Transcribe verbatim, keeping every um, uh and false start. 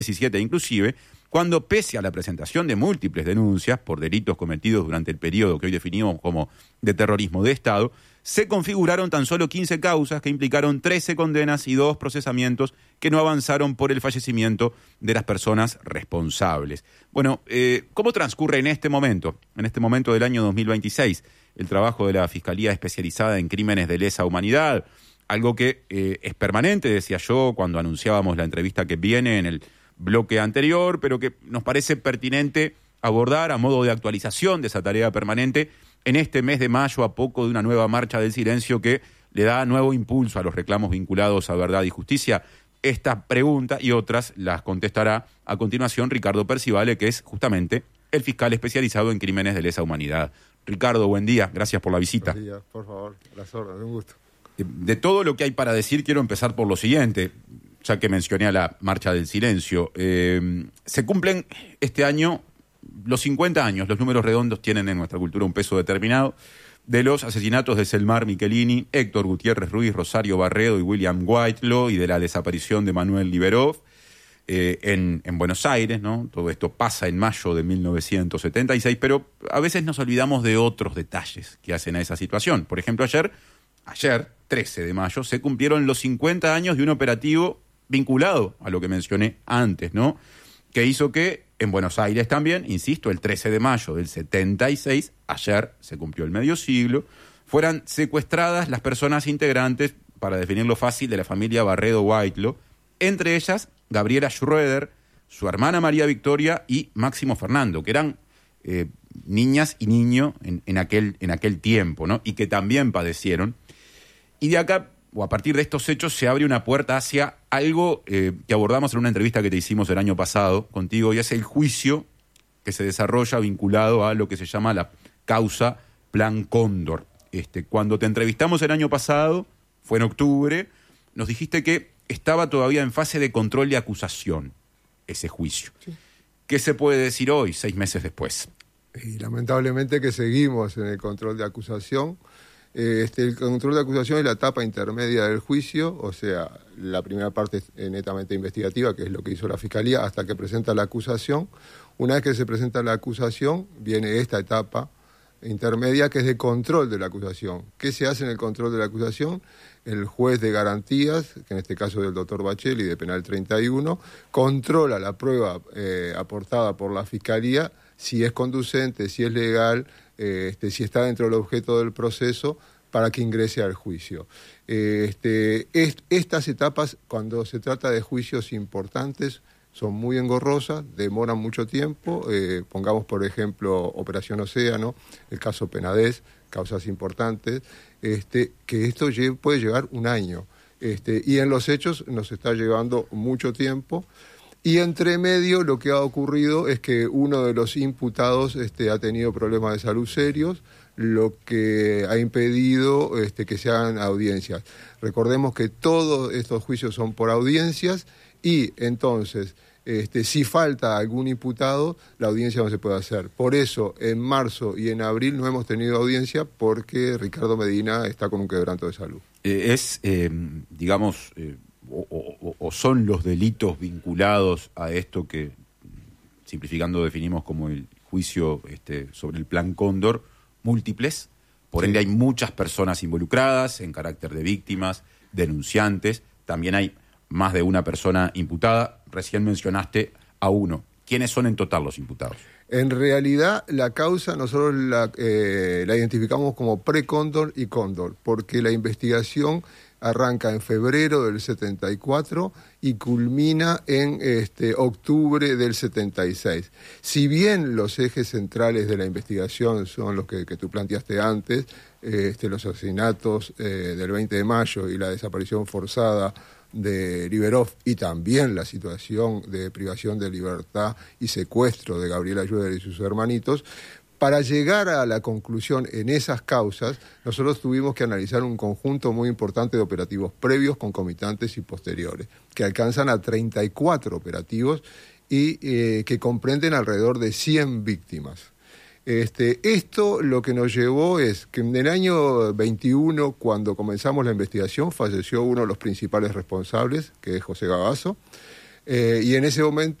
diecisiete inclusive, cuando pese a la presentación de múltiples denuncias por delitos cometidos durante el periodo que hoy definimos como de terrorismo de Estado, se configuraron tan solo quince causas que implicaron trece condenas y dos procesamientos que no avanzaron por el fallecimiento de las personas responsables. Bueno, eh, ¿cómo transcurre en este momento, en este momento del año dos mil veintiséis, el trabajo de la Fiscalía Especializada en Crímenes de Lesa Humanidad? Algo que eh, es permanente, decía yo, cuando anunciábamos la entrevista que viene en el bloque anterior, pero que nos parece pertinente abordar a modo de actualización de esa tarea permanente en este mes de mayo, a poco de una nueva marcha del silencio que le da nuevo impulso a los reclamos vinculados a verdad y justicia. Esta pregunta y otras las contestará a continuación Ricardo Percivale, que es justamente el fiscal especializado en crímenes de lesa humanidad. Ricardo, buen día, gracias por la visita. Buen día, por favor, las órdenes, un gusto. De todo lo que hay para decir, quiero empezar por lo siguiente, ya que mencioné a la Marcha del Silencio. Eh, se cumplen este año los cincuenta años, los números redondos tienen en nuestra cultura un peso determinado, de los asesinatos de Selmar Michelini, Héctor Gutiérrez Ruiz, Rosario Barredo y William Whitelaw, y de la desaparición de Manuel Liberov eh, en, en Buenos Aires, ¿no? Todo esto pasa en mayo de mil novecientos setenta y seis, pero a veces nos olvidamos de otros detalles que hacen a esa situación. Por ejemplo, ayer, ayer, trece de mayo, se cumplieron los cincuenta años de un operativo vinculado a lo que mencioné antes, ¿no? Que hizo que en Buenos Aires también, insisto, el trece de mayo del setenta y seis, ayer se cumplió el medio siglo, fueran secuestradas las personas integrantes, para definirlo fácil, de la familia Barredo Whitelaw, entre ellas Gabriela Schroeder, su hermana María Victoria y Máximo Fernando, que eran eh, niñas y niños en, en, aquel, en aquel tiempo, ¿no? Y que también padecieron. Y de acá, o a partir de estos hechos, se abre una puerta hacia algo eh, que abordamos en una entrevista que te hicimos el año pasado contigo, y es el juicio que se desarrolla vinculado a lo que se llama la causa Plan Cóndor. Este, cuando te entrevistamos el año pasado, fue en octubre, nos dijiste que estaba todavía en fase de control de acusación ese juicio. Sí. ¿Qué se puede decir hoy, seis meses después? Y lamentablemente que seguimos en el control de acusación. Este, el control de acusación es la etapa intermedia del juicio, o sea, la primera parte es netamente investigativa, que es lo que hizo la Fiscalía, hasta que presenta la acusación. Una vez que se presenta la acusación, viene esta etapa intermedia, que es de control de la acusación. ¿Qué se hace en el control de la acusación? El juez de garantías, que en este caso es el doctor Bacheli, de Penal treinta y uno, controla la prueba eh, aportada por la Fiscalía, si es conducente, si es legal, eh, este, si está dentro del objeto del proceso, para que ingrese al juicio. Eh, este, es, estas etapas, cuando se trata de juicios importantes, son muy engorrosas, demoran mucho tiempo. Eh, pongamos, por ejemplo, Operación Océano, el caso Penades, causas importantes, este, que esto lle- puede llevar un año. Este, y en los hechos nos está llevando mucho tiempo. Y entre medio lo que ha ocurrido es que uno de los imputados este, ha tenido problemas de salud serios, lo que ha impedido este, que se hagan audiencias. Recordemos que todos estos juicios son por audiencias y entonces, este, si falta algún imputado, la audiencia no se puede hacer. Por eso, en marzo y en abril no hemos tenido audiencia porque Ricardo Medina está con un quebranto de salud. Eh, es, eh, digamos... Eh... O, o, o son los delitos vinculados a esto que, simplificando, definimos como el juicio este, sobre el Plan Cóndor, múltiples, por sí. Ende hay muchas personas involucradas en carácter de víctimas, denunciantes, también hay más de una persona imputada. Recién mencionaste a uno. ¿Quiénes son en total los imputados? En realidad, la causa nosotros la, eh, la identificamos como pre-Cóndor y Cóndor, porque la investigación arranca en febrero del setenta y cuatro y culmina en este, octubre del setenta y seis. Si bien los ejes centrales de la investigación son los que, que tú planteaste antes, este, los asesinatos eh, del veinte de mayo y la desaparición forzada de Liberov, y también la situación de privación de libertad y secuestro de Gabriela Schroeder y sus hermanitos, para llegar a la conclusión en esas causas, nosotros tuvimos que analizar un conjunto muy importante de operativos previos, concomitantes y posteriores, que alcanzan a treinta y cuatro operativos y eh, que comprenden alrededor de cien víctimas. Este, esto lo que nos llevó es que en el año veintiuno, cuando comenzamos la investigación, falleció uno de los principales responsables, que es José Gavazo. Eh, y en ese momento